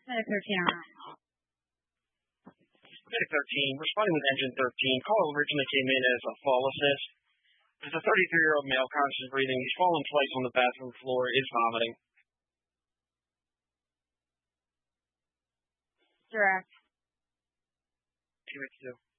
Medic 13 around. Medic 13, responding with engine 13. Call originally came in as a fall assist. There's a 33-year-old male conscious breathing. He's fallen twice on the bathroom floor, is vomiting. Direct. Two.